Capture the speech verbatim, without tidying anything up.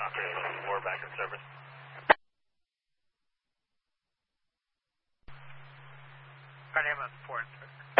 Okay, we're back in service. Our name on four and six.